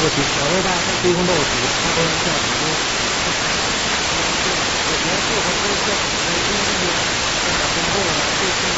题，小六大在低空落题，他都是这样子说。我觉得这个都是这样子，因为这个通过了，就是